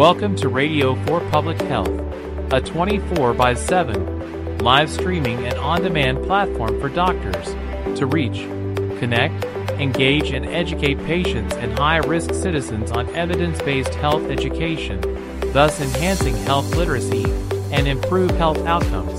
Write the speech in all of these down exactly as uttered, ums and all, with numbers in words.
Welcome to Radio for Public Health, a twenty-four by seven live streaming and on-demand platform for doctors to reach, connect, engage, and educate patients and high-risk citizens on evidence-based health education, thus enhancing health literacy and improve health outcomes.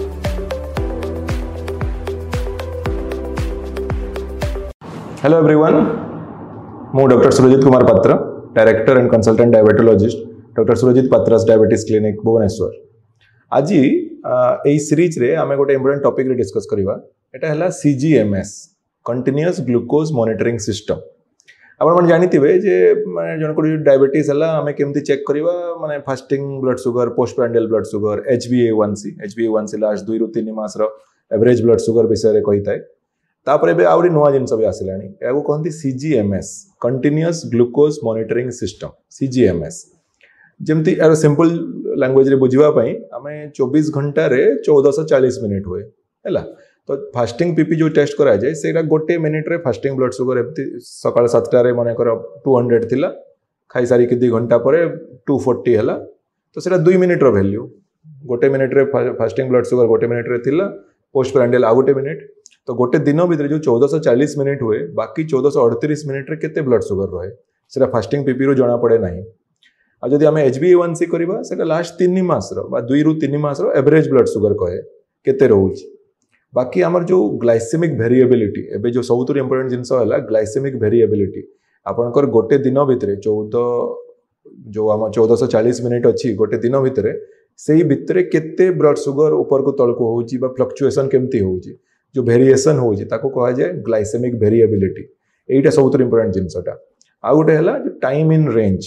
Hello everyone, I am Doctor Surajit Kumar Patra, Director and Consultant Diabetologist, Doctor Surajit Patra's Diabetes Clinic, Bhubaneswar. आज ए series रे आमे गोटे important topic रे discuss करबा एटा हला C G M S continuous glucose monitoring system. आपण मन जानिथिबे जे माने जन को डायबिटीज हला आमे केमती चेक करबा माने fasting blood sugar, post prandial blood sugar, H b A one C H b A one C last दो रु तीन मास रो एवरेज ब्लड शुगर विषय रे कहिताय. तापरे बे आउरी नवा जिंस भी आसिलानी एगो कहंती C G M S continuous glucose monitoring system C G M S. जेमती यार सिंपल लैंग्वेज रे बुझिबा पई आमे चौबीस घंटा रे चौदह सौ चालीस मिनिट हुए हैला. तो फास्टिंग पीपी जो टेस्ट करा जाय सेटा गोटे मिनिट रे फास्टिंग ब्लड शुगर एमती सकाळ सात टा रे माने कर दो सौ थिला खाई सारी के दो घंटा परे दो सौ चालीस हैला. तो सेटा दो मिनिट रो वैल्यू गोटे मिनिट रे फास्टिंग ब्लड शुगर गोटे मिनिट रे थिला, पोस्ट प्रांडियल आ गोटे मिनिट. तो गोटे दिन भीतर जो चौदह सौ चालीस मिनिट हुए बाकी चौदह सौ अड़तीस मिनिट रे केते ब्लड शुगर रहे सेटा फास्टिंग पीपी रो जणा पड़े नाही. आ जदि आमे H b A one C करबा सेटा लास्ट तीन मास रो बा दो रु तीन मास रो एवरेज ब्लड शुगर कहे केते रहउची. बाकी हमर जो ग्लाइसेमिक वेरिएबिलिटी एबे जो सबुतुर इंपोर्टेंट जिंस हला ग्लाइसेमिक वेरिएबिलिटी आपनकर गोटे दिन भीतर चौदह जो हम चौदह सौ चालीस मिनिट अछि गोटे दिन भीतर सेही भीतर केते ब्लड शुगर ऊपर को तळ को होउची बा फ्लक्चुएशन केमती होउची जो वेरिएशन होउची ताको कहा जाय ग्लाइसेमिक वेरिएबिलिटी. एटा सबुतुर इंपोर्टेंट जिंसटा. आ गोटे हला जो टाइम इन रेंज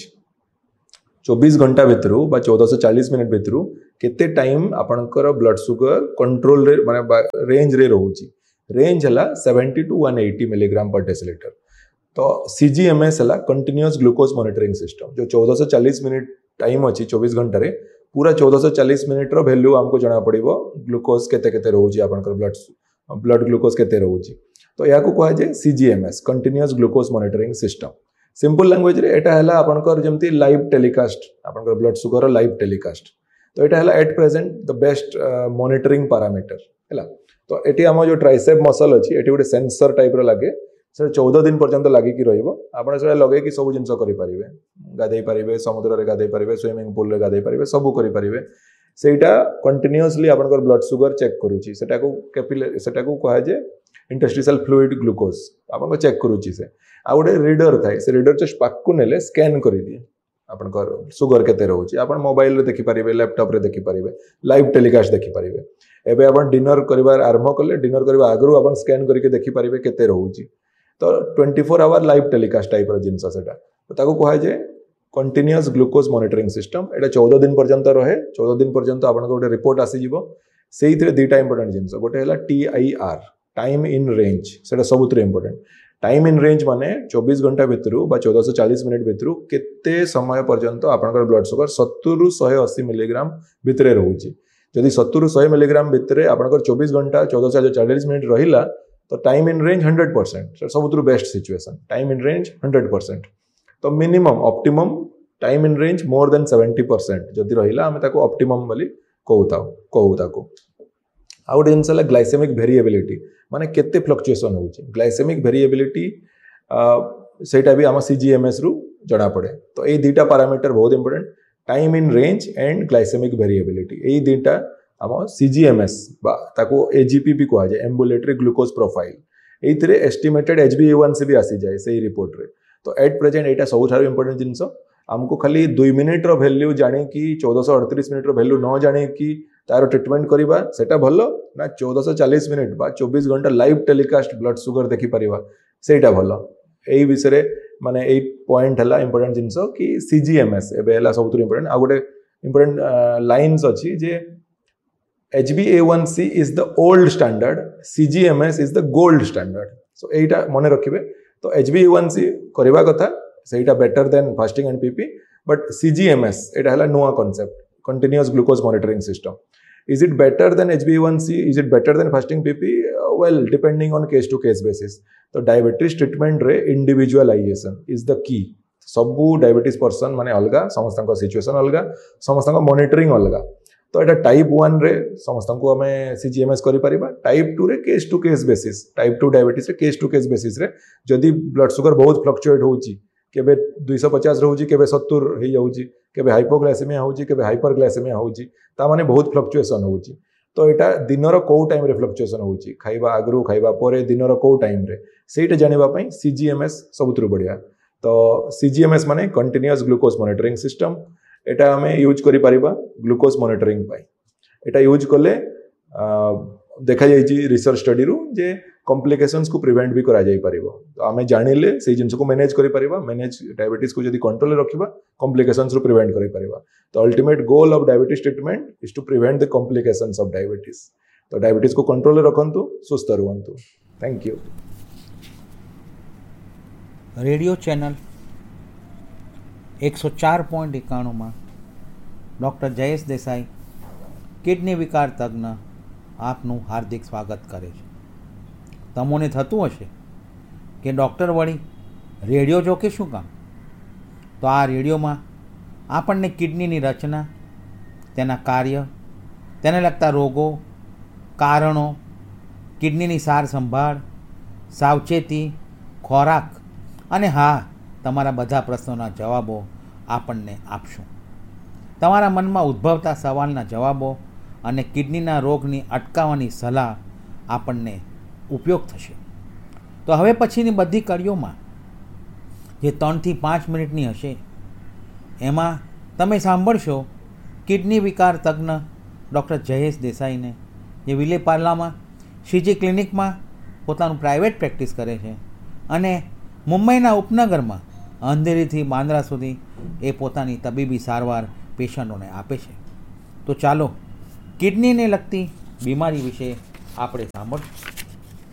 चौबीस घंटा भीतर बा चौदह सौ चालीस मिनिट भीतर केते टाइम आपनकर ब्लड शुगर कंट्रोल रे माने रेंज रे रहउची. रेंज हला सत्तर टू एक सौ अस्सी मिलीग्राम पर डेसिलीटर. तो C G M S हला कंटीन्यूअस ग्लूकोज मॉनिटरिंग सिस्टम जो चौदह सौ चालीस मिनिट टाइम अछि चौबीस घंटा रे पूरा चौदह सौ चालीस मिनिट रो वैल्यू हमको जणा पड़िबो ग्लूकोज केते केते रहउची आपनकर ब्लड ब्लड ग्लूकोज केते रहउची. तो या को कहा जाय C G M S continuous glucose monitoring system. Simple language रे एटा हला आपनकर जेमती लाइव टेलीकास्ट आपनकर ब्लड शुगर लाइव टेलीकास्ट. तो एटा हला at present the best monitoring parameter हला. तो एटी हम जो ट्राइसेप मसल अछि एटी गोटे सेंसर टाइप रो लागे से चौदह दिन पर्यंत लागि कि रहइबो. आपण से लगे कि सब जिंस करि परिबे, गाधै परिबे, समुद्र रे गाधै परिबे, स्विमिंग पूल रे गाधै परिबे, सब करि परिबे. सेटा कंटीन्यूअसली आपनकर ब्लड शुगर चेक करूची. सेटा को कैपिलरी सेटा को कहा जे इंटरस्टिशियल फ्लूइड ग्लूकोज आपन चेक करूची. से आ गोटे रीडर थाए से रीडर जस्ट पाक नेले स्कैन कर दिए आपनकर शुगर केते रहउची. आपन मोबाइल रे देखि परिबे, लैपटॉप रे देखि परिबे, लाइव टेलीकास्ट देखि परिबे. एबे आपन डिनर करबार आरंभ करले डिनर करबा आगरु आपन स्कैन करके देखि परिबे केते रहउची. तो चौबीस आवर लाइव टेलीकास्ट टाइप रो जिंस सेटा. तो ताको कहा जे कंटीन्यूअस ग्लूकोज मॉनिटरिंग सिस्टम. एटा चौदह दिन पर्यंत रहे. चौदह दिन पर्यंत आपन गोटे रिपोर्ट आसी जिवो. सेही थरे दुटा इंपोर्टेंट जिंस गोटे हला T I R time in range सेटा सबुतरे इंपोर्टेंट. टाइम इन रेंज माने चौबीस घंटा भीतर बा चौदह सौ चालीस मिनिट भीतर केते समय पर्यंत आपनकर ब्लड शुगर सत्तर रु एक सौ अस्सी मिलीग्राम भीतर रहउची. जदि सत्तर रु सौ मिलीग्राम भीतर आपनकर चौबीस घंटा चौदह सौ चालीस मिनिट रहिला तो time in range hundred percent सबुतरु best situation. Time in range hundred percent. तो minimum optimum time in range more than seventy percent जदि रहिला हमें ताको ऑप्टिमम बोली कहूता कहू ताको. आ गोटे जिनस ग्लाइसेमिक वेरिएबिलिटी माने केते फ्लक्चुएशन होउची. ग्लाइसेमिक वेरिएबिलिटी सेटा भी आम C G M S रु जणा पड़े. तो ए दुटा पैरामीटर बहुत important time in range and glycaemic variability. ए दुटा आम C G M S बा ताको A G P भी कहा जाए एम्बुलेटरी ग्लूकोज प्रोफाइल. एथिरे estimated H b A one C भी आसी जाए सही रिपोर्ट रे. तो एट प्रेजेंट एटा सबुठारो इंपोर्टेंट जिंस. हमको खाली दो मिनिट रो वैल्यू जाने कि चौदह सौ अड़तीस मिनिट रो वैल्यू न जाने कि तारो ट्रीटमेंट करिबा सेटा भलो ना चौदह सौ चालीस मिनिट बा चौबीस घंटा लाइव टेलीकास्ट ब्लड शुगर देखि परिबा सेटा भलो. एई विषय माने एई पॉइंट हला इंपोर्टेंट जिंस कि C G M S एबे हला सबुतर इंपोर्टेंट. आ गोटे इंपोर्टेंट लाइन्स अछि जे H b A one C is the old standard, C G M S is the gold standard. So एटा मने रखिबे. तो H b A one C करबा कथा सेटा better than fasting and PP. But C G M S एटा हला नोआ concept continuous glucose monitoring system. Is it better than H b A one C? Is it better than fasting P P? Uh, well, depending on case to case basis. तो diabetes treatment रे individualisation is the key. सबू diabetes person माने अलगा समस्त situation अलगा समस्त monitoring अलगा तो यहाँ टाइप वन रे समस्त को आम सीजीएमएस कर टाइप टू रे case to case basis type two diabetes रे केस टू केस बेसिस रे जदि ब्लड सुगर बहुत फ्लक्चुएट होउची केबे दुईश पचास रोची केबे सत्तर हो जाऊँगी केबे हाइपोग्लाइसेमिया होउची केबे हाइपरग्लाइसेमिया होउची ता माने बहुत फ्लक्चुएसन होउची तो यहाँ दिनर कौ टाइम रे फ्लक्चुएसन होउची खाइबा आगु खाइबा परे दिनर कौ टाइम रे सेटा जानिबा पई सीजीएमएस सबुतरु बढ़िया तो सीजीएमएस माने कंटिन्यूअस ग्लूकोज मॉनिटरिंग सिस्टम एटा आम यूज करि परिबा ग्लूकोज मॉनिटरिंग पाई एटा यूज कले देखा जाइए रिसर्च स्टडी रू जे कॉम्प्लिकेशंस को प्रिवेंट भी करा जाई परिबो तो आम जानिले से जिनस को मैनेज करि परिबा मैनेज डायबिटीज को जदि कंट्रोल रखिबा कॉम्प्लिकेशंस रू प्रिवेंट करि परिबा तो ultimate goal of diabetes treatment is to prevent the complications of diabetes तो डायबिटीज को control रखंतु सुस्थ रुहंतु thank you radio channel एक सौ चार पॉइंट एकाणु में डॉक्टर जयेश देसाई किडनी विकार तज्ञ आपનું हार्दिक स्वागत करे छे। तमोने थतुं हशे कि डॉक्टर वળી रेडियो जो के शुं काम तो आ रेडियो में आपणने किडनीनी रचना तेना कार्य तेने लगता रोगों कारणों किडनीनी सार संभाळ सावचेती खोराक अने हाँ तमारा बधा प्रश्नों जवाबों आपणने आपशुं। तमारा मन में उद्भवता सवालना जवाबों अने किडनीना रोगनी अटकाववानी सलाह आपणने उपयोग थशे। तो हवे पछीनी बधी कड़ीओ में जे त्रण थी पांच मिनिटनी हशे एमां तमे सांभळशो किडनी विकार तज्ञ डॉक्टर जयेश देसाई ने जे विलेपार्ला में श्रीजी क्लिनिक में पोतानुं प्राइवेट प्रेक्टिस करे छे अने मुंबईना उपनगर में अंधेरी थी बांद्रा सुधी ए पोतानी तबीबी सारवार पेशंटोने आपे छे। तो चालो किडनी ने लगती बीमारी विषे आपणे सांभळीए।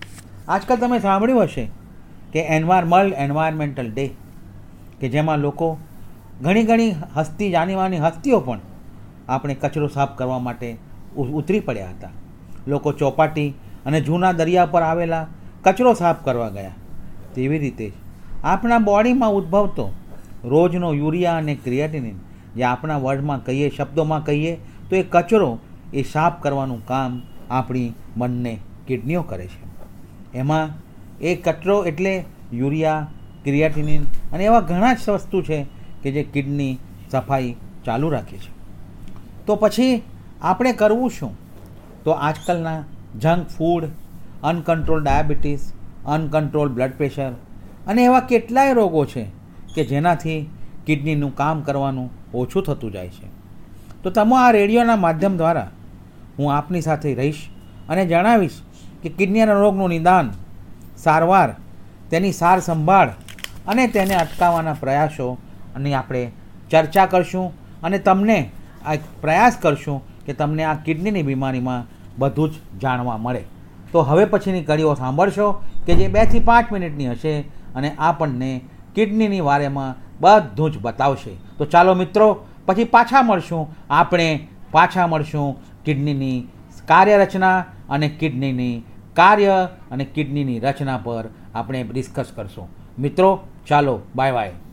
आजकल तमे सांभळ्युं हशे कि एनवायरमल एनवायरमेंटल डे के जेमां लोको घणी घणी हस्ती जानीमानी हस्तीओ पण आपणे कचरो साफ करवा माटे उतरी पड्या हता। लोको चौपाटी अने जूना दरिया पर आवेला कचरो साफ करवा गया। तेवी रीते आपणा बॉडी में उद्भवतो रोजनो यूरिया अने क्रिएटिनिन जे आपणा वर्ड में कहीए शब्दों में कहीए तो ये कचरो ए साफ करवानुं काम आपणी बंने किडनीओ करे छे। एमां एक कचरो एटले यूरिया क्रिएटिनिन अने एवा घणा ज वस्तु छे कि जे किडनी सफाई चालू राखे छे। तो पछी आपणे करवुं शुं तो आजकलना junk food uncontrol diabetes uncontrol blood pressure अने एवा केटलाय रोगों छे कि जेनाथी किडनीनुं काम करवानुं ओछुं थतुं जाय छे। तो तमो आ रेडियोना माध्यम द्वारा हूँ आपनी साथे रहीश अने जणावीश कि किडनीना रोगनुं निदान सारवार तेनी सार संभाळ अने तेने अटकाववाना प्रयासों अने आपणे चर्चा करशुं अने तमने आ प्रयास करशुं कि तमने आ किडनीनी बीमारीमां बधुं ज जाणवा मळे। तो हवे पछीनी कड़ीओ सांभळशो कि जे बे थी पांच मिनिटनी हशे अने आपणने किडनीनी वारेमां बधुं ज बतावशे। तो चालो मित्रों पछी पाछा मळशुं आपणे पाछा मळशुं किडनीनी कार्यरचना अने किडनीनी कार्य अने किडनीनी रचना पर आपणे डिस्कस करशुं। मित्रों चालो बाय बाय।